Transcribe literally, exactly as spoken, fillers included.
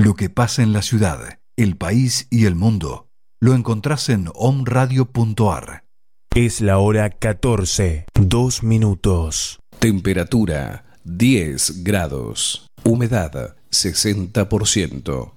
Lo que pasa en la ciudad, el país y el mundo, lo encontrás en omradio punto ar. Es la hora catorce, dos minutos. Temperatura diez grados. Humedad sesenta por ciento.